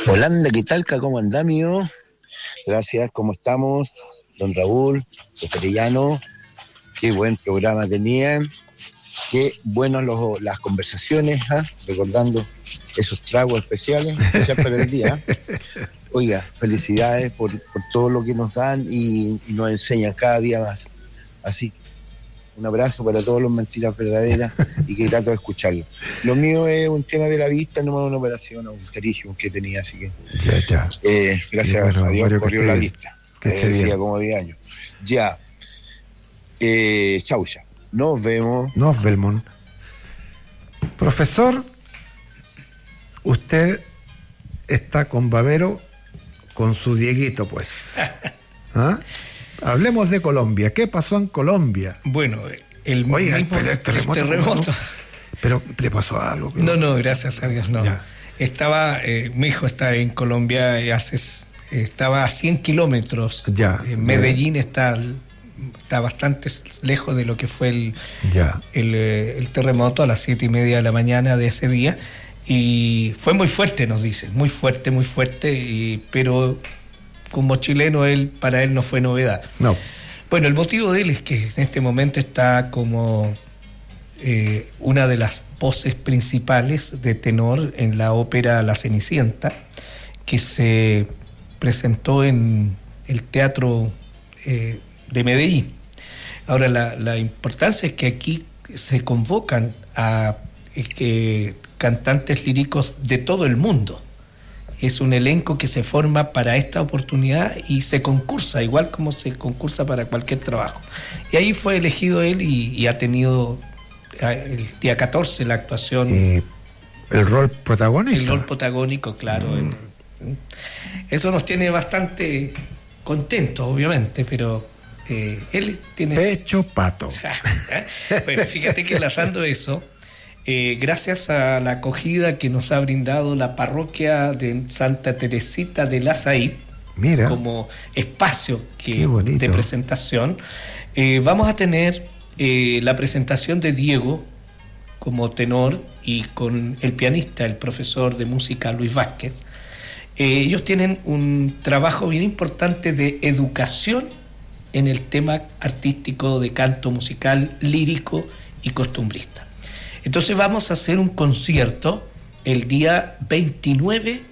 Holanda, ¿qué tal? ¿Cómo andá, mío? Gracias, ¿cómo estamos? Don Raúl, José Perellano, qué buen programa tenían, qué buenas las conversaciones, recordando esos tragos especiales, especial para el día. Oiga, felicidades por todo lo que nos dan y nos enseñan cada día más. Así, un abrazo para todos los Mentiras Verdaderas y qué grato escucharlo. Lo mío es un tema de la vista, no una operación austerísima que tenía, así que gracias a Dios corrió la vista. Decía como 10 años. Ya. Chau ya. Nos vemos. Nos vemos. Profesor, usted está con Bavero, con su Dieguito, pues. ¿Ah? Hablemos de Colombia. ¿Qué pasó en Colombia? Bueno, el terremoto. ¿Pero le pasó algo? No, gracias a Dios no. Ya. Mi hijo está en Colombia, estaba a 100 kilómetros. Ya. Medellín está bastante lejos de lo que fue el terremoto a las 7:30 de la mañana de ese día. Y fue muy fuerte, nos dicen, muy fuerte, pero como chileno, para él no fue novedad. No. Bueno, el motivo de él es que en este momento está como una de las voces principales de tenor en la ópera La Cenicienta, que se presentó en el Teatro de Medellín. Ahora, la importancia es que aquí se convocan a cantantes líricos de todo el mundo. Es un elenco que se forma para esta oportunidad y se concursa, igual como se concursa para cualquier trabajo. Y ahí fue elegido él y ha tenido el día 14 la actuación. ¿El rol protagónico? El rol protagónico, claro. Eso nos tiene bastante contentos, obviamente, pero él tiene... Pecho pato. Bueno, fíjate que enlazando eso... gracias a la acogida que nos ha brindado la parroquia de Santa Teresita de la Said, mira, como espacio de presentación, vamos a tener la presentación de Diego como tenor y con el pianista, el profesor de música Luis Vázquez. Ellos tienen un trabajo bien importante de educación en el tema artístico de canto musical, lírico y costumbrista. Entonces vamos a hacer un concierto el día 29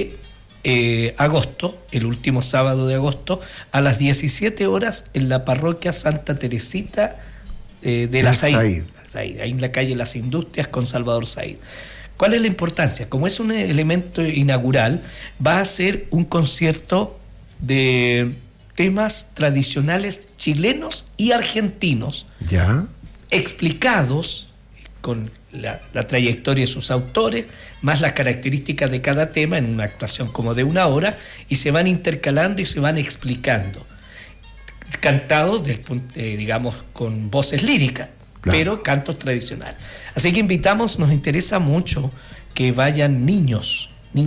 de agosto, el último sábado de agosto, a las 17 horas en la parroquia Santa Teresita de la Said, ahí en la calle Las Industrias con Salvador Said. ¿Cuál es la importancia? Como es un elemento inaugural, va a ser un concierto de temas tradicionales chilenos y argentinos, explicados con la trayectoria de sus autores, más las características de cada tema en una actuación como de 1 hora, y se van intercalando y se van explicando, cantados, digamos, con voces líricas, pero cantos tradicionales. Así que invitamos, nos interesa mucho que vayan niños